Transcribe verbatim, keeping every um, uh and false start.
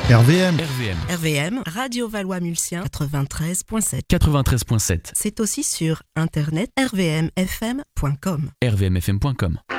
R V M. R V M. R V M, Radio Valois-Mulsien, quatre-vingt-treize virgule sept. quatre-vingt-treize virgule sept. C'est aussi sur internet r v m f m point com. r v m f m point com.